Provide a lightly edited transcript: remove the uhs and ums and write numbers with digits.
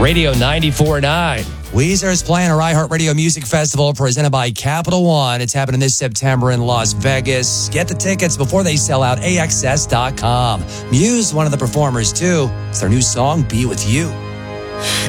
Radio 94.9. Weezer is playing our iHeartRadio Music Festival presented by Capital One. It's happening this September in Las Vegas. Get the tickets before they sell out. AXS.com. Muse, one of the performers, too. It's their new song, Be With You.